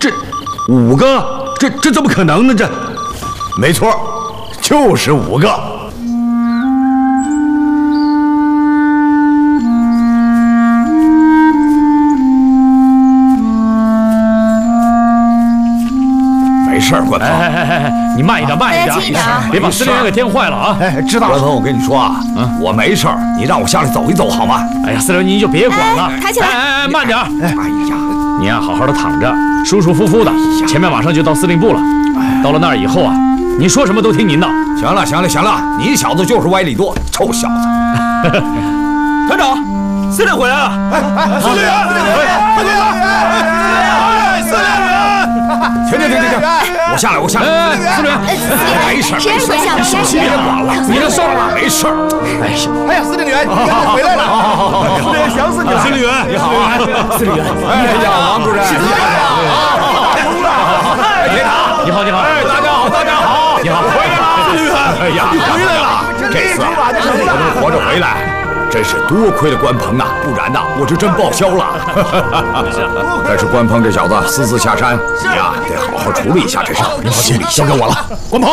这5个，这怎么可能呢？这， 没错，就是5个。没事，关鹏。 你慢一点，慢一点，别把司令员给颠坏了啊！ 知道了。关鹏，我跟你说啊，我没事儿，你让我下来走一走好吗？ 哎呀，司令员您就别管了。 抬起来。 慢点。 哎呀， 你呀，好好的躺着，舒舒服服的。前面马上就到司令部了，到了那儿以后啊，您说什么都听您的。 行了，你小子就是歪理多，臭小子！ 团长，司令回来了！ 司令员，快点！司令员，停！我下来！ 司令员， 没事， 谁会下来？ 别管了，你的事儿吧，没事。 哎呀，司令员，你回来了！司令员，想死你了！ 司令员， 你好啊， 司令员， 哎呀，王主任，别打！ 你好， 哎，大家好， 你好， 回来了， 司令员， 哎呀， 你回来了！ 这次我能活着回来，真是多亏了关鹏啊，不然呐，我就真报销了。但是关鹏这小子私自下山，你呀得好好处理一下这事。 您放心，交给我了。关鹏，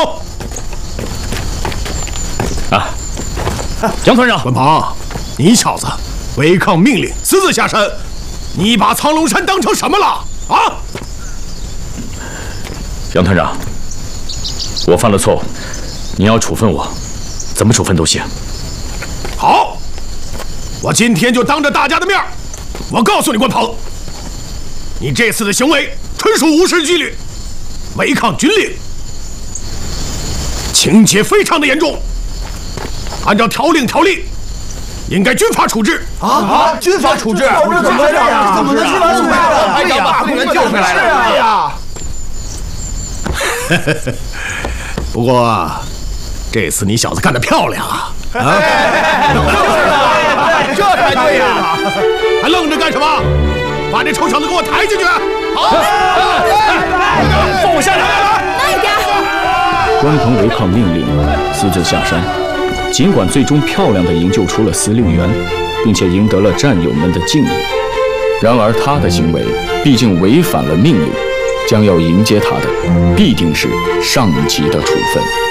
杨团长， 关鹏，你小子违抗命令，私自下山，你把苍龙山当成什么了啊？ 杨团长，我犯了错误，你要处分我，怎么处分都行。 好，我今天就当着大家的面，我告诉你，关鹏，你这次的行为纯属无视纪律，违抗军令，情节非常的严重，按照条令，应该军法处置。 军法处置？怎么能这样？怎么能军法处置？哎呀，把公园救回来了！哎呀！ 不过，这次你小子干得漂亮啊！ 这才对呀！ 还愣着干什么？把这臭小子给我抬进去！好， 放我下来！ 慢一点。 关鹏违抗命令，私自下山。尽管最终漂亮地营救出了司令员，并且赢得了战友们的敬意，然而他的行为毕竟违反了命令，将要迎接他的必定是上级的处分。